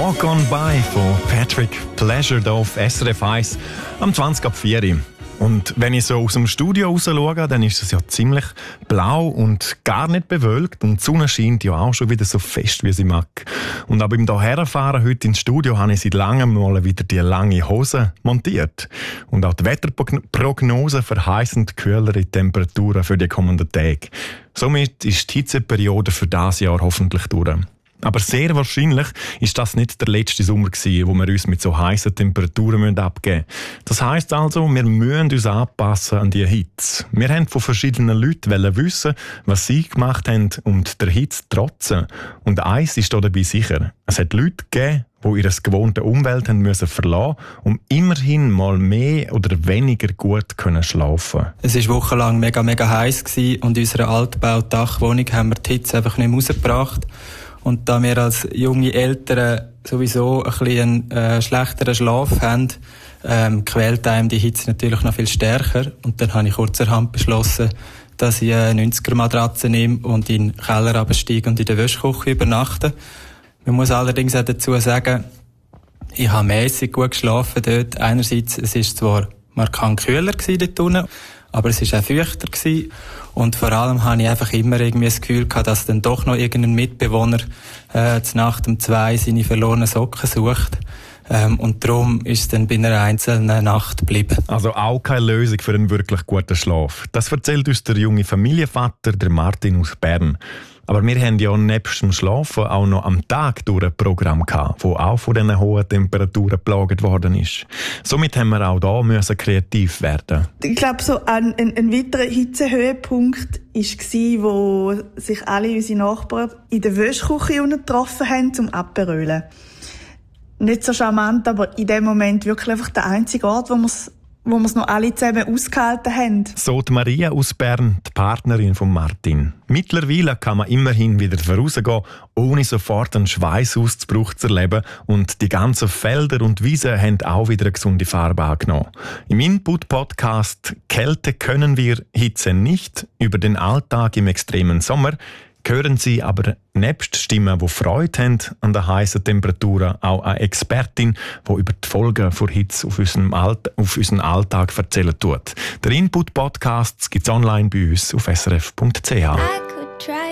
Walk on By von Patrick Pleasure hier auf SRF 1 am 20:04. Und wenn ich so aus dem Studio raus schaue, dann ist es ja ziemlich blau und gar nicht bewölkt und die Sonne scheint ja auch schon wieder so fest, wie sie mag. Und auch beim Hierherfahren heute ins Studio habe ich seit langem mal wieder die lange Hose montiert. Und auch die Wetterprognose verheißen kühlere Temperaturen für die kommenden Tage. Somit ist die Hitzeperiode für dieses Jahr hoffentlich durch. Aber sehr wahrscheinlich ist das nicht der letzte Sommer gewesen, wo wir uns mit so heißen Temperaturen abgeben müssen. Das heisst also, wir müssen uns anpassen an die Hitze. Wir haben von verschiedenen Leuten wissen, was sie gemacht haben, um der Hitze zu trotzen. Und eins ist dabei sicher. Es hat Leute gegeben, die ihre gewohnte Umwelt haben müssen verlassen, um immerhin mal mehr oder weniger gut schlafen können. Es war wochenlang mega heiß gewesen und in unserer altgebauten Dachwohnung haben wir die Hitze einfach nicht mehr rausgebracht. Und da wir als junge Eltern sowieso ein bisschen einen schlechteren Schlaf haben, quält einem die Hitze natürlich noch viel stärker. Und dann habe ich kurzerhand beschlossen, dass ich eine 90er-Matratze nehme und in den Keller runtersteige und in der Wäschküche übernachte. Man muss allerdings auch dazu sagen, ich habe mässig gut geschlafen dort. Einerseits, es ist zwar markant kühler gewesen dort unten, aber es war auch feuchter gewesen. Und vor allem habe ich einfach immer irgendwie das Gefühl gehabt, dass dann doch noch irgendein Mitbewohner zur Nacht um 2 seine verlorenen Socken sucht. Und darum ist es dann bei einer einzelnen Nacht geblieben. Also auch keine Lösung für einen wirklich guten Schlaf. Das erzählt uns der junge Familienvater, der Martin aus Bern. Aber wir haben ja nebst dem Schlafen auch noch am Tag durch ein Programm gehabt, das auch von diesen hohen Temperaturen geplagt worden ist. Somit haben wir auch da müssen kreativ werden. Ich glaube, so ein weiterer Hitzehöhepunkt war, wo sich alle unsere Nachbarn in der Wäschküche getroffen haben, zum Aperölen. Nicht so charmant, aber in dem Moment wirklich einfach der einzige Ort, wo wir es noch alle zusammen ausgehalten haben. So die Maria aus Bern, die Partnerin von Martin. Mittlerweile kann man immerhin wieder vorausgehen, ohne sofort einen Schweißausbruch zu erleben. Und die ganzen Felder und Wiesen haben auch wieder eine gesunde Farbe angenommen. Im Input-Podcast «Kälte können wir, Hitze nicht» über den Alltag im extremen Sommer hören Sie aber nebst Stimmen, die Freude haben an den heißen Temperaturen, auch eine Expertin, die über die Folgen der Hitze auf unseren Alltag erzählen tut. Der Input-Podcast gibt es online bei uns auf srf.ch.